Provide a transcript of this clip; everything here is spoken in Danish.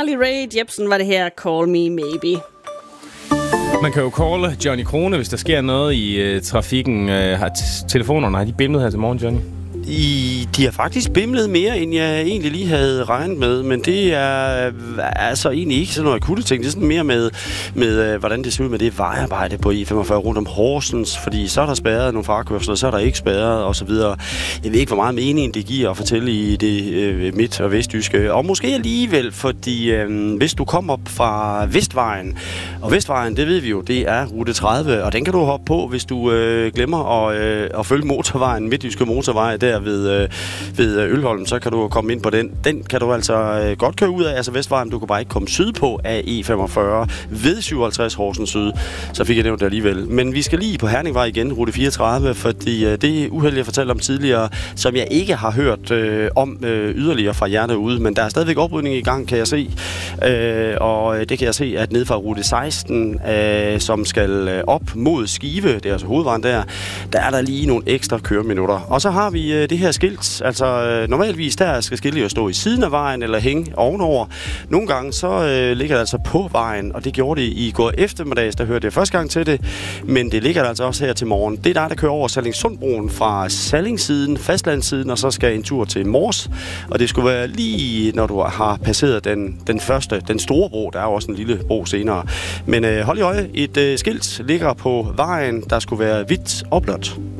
Carly Rae Jepsen var det her, Call Me Maybe. Man kan jo calle Johnny Krone, hvis der sker noget i trafikken. Har telefonerne, har de bimlet her til morgen, Johnny? De har faktisk bimlet mere, end jeg egentlig lige havde regnet med, men det er altså egentlig ikke sådan noget akutte ting. Det er sådan mere med hvordan det ser ud med det vejarbejde på E45 rundt om Horsens, fordi så er der spærret nogle farkørsler, så er der ikke spærret osv. Jeg ved ikke, hvor meget mening det giver at fortælle i det midt- og vestjyske. Og måske alligevel, fordi hvis du kommer op fra Vestvejen, og Vestvejen, det ved vi jo, det er rute 30, og den kan du hoppe på, hvis du glemmer at følge motorvejen, midtjyske motorvej der ved Ølholm, så kan du komme ind på den. Den kan du altså godt køre ud af, altså Vestvejen. Du kan bare ikke komme sydpå af E45 ved 57 Horsens Syd. Så fik jeg nævnt det alligevel. Men vi skal lige på Herningvej igen, rute 34, fordi det uheld, jeg fortalte om tidligere, som jeg ikke har hørt om yderligere fra hjertet ude, men der er stadigvæk oprydning i gang, kan jeg se. Og det kan jeg se, at ned fra rute 16, som skal op mod Skive, det er altså hovedvejen der er der lige nogle ekstra køreminutter. Og så har vi det her skilt, altså normalvis der skal skiltet jo stå i siden af vejen eller hænge ovenover. Nogle gange så ligger det altså på vejen, og det gjorde det i går eftermiddags, der hørte jeg første gang til det, men det ligger der altså også her til morgen. Det er der kører over Sallingsundbroen fra Sallingssiden, fastlandssiden, og så skal en tur til Mors, og det skulle være lige, når du har passeret den første, den store bro, der er jo også en lille bro senere. Men hold i øje, et skilt ligger på vejen, der skulle være hvidt og blåt.